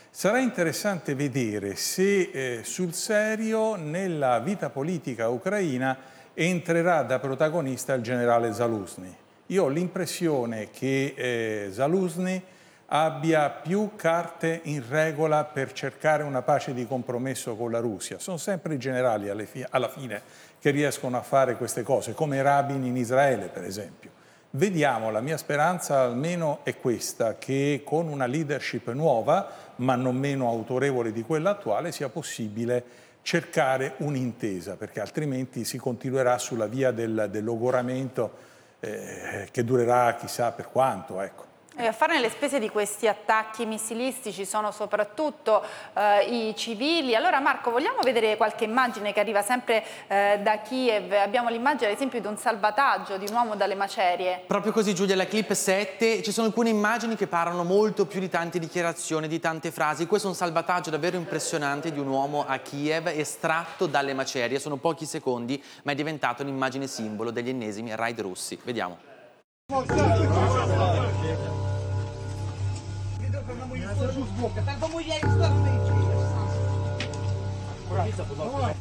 Sarà interessante vedere se sul serio nella vita politica ucraina entrerà da protagonista il generale Zaluzny. Io ho l'impressione che Zaluzny abbia più carte in regola per cercare una pace di compromesso con la Russia. Sono sempre i generali alla fine che riescono a fare queste cose, come Rabin in Israele per esempio. Vediamo, la mia speranza almeno è questa, che con una leadership nuova, ma non meno autorevole di quella attuale, sia possibile cercare un'intesa, perché altrimenti si continuerà sulla via del logoramento che durerà chissà per quanto, ecco. E a farne le spese di questi attacchi missilistici sono soprattutto i civili. Allora Marco, vogliamo vedere qualche immagine che arriva sempre da Kiev? Abbiamo l'immagine ad esempio di un salvataggio di un uomo dalle macerie. Proprio così Giulia, la clip 7, ci sono alcune immagini che parlano molto più di tante dichiarazioni, di tante frasi. Questo è un salvataggio davvero impressionante di un uomo a Kiev estratto dalle macerie. Sono pochi secondi, ma è diventato un'immagine simbolo degli ennesimi raid russi. Vediamo.